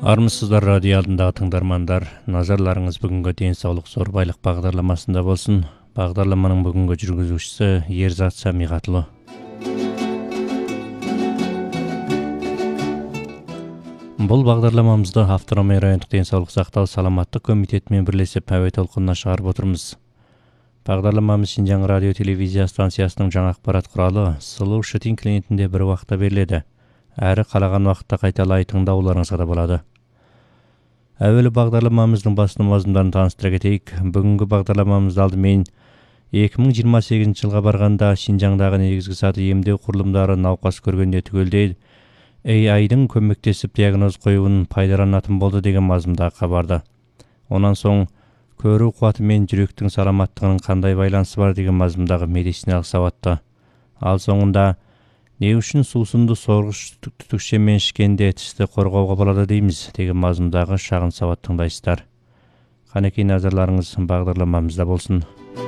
Армысыздар радио алдындағы тыңдармандар. Назарларыңыз бүгінгі денсаулық зор байлық бағдарламасында болсын. Бағдарламаның бүгінгі жүргізушісі Ерзат Самиғатұлы. Бұл бағдарламамызды Автономия райондық денсаулық сақтау саламаттық комитетімен бірлесіп әуе толқынына шығарып отырмыз. Бағдарламамыз Шинжаң радио телевизия станциясының жаңа ақпарат құралы Сұлу Шытин клиентінде бір уақытта беріледі. Әрі қалаған уақытта қайталай тыңдауларыңызға да болады. Әуелі бағдарламамыздың басты мазмұндарын таныстыра кетейік. Бүгінгі бағдарламамызды алдымен 2028 жылға барғанда Шинжаңдағы негізгі саты емдеу құрылымдары науқас көргенде түгелдей AI-дың көмектесіп диагноз қоюын пайдаланатын болды деген мазмұндағы хабарды. Онан соң көру қуаты мен жүректің саламаттығының қандай байланысы бар деген мазмұндағы медициналық сауатты. Ал соңында не үшін сусынды сорғыш түтікшемен ішкенде тісті қорғауға болады дейміз деген мазмұндағы шағын сауат тыңдайсыздар. Қанекей назарларыңыз бағдарламамызда болсын.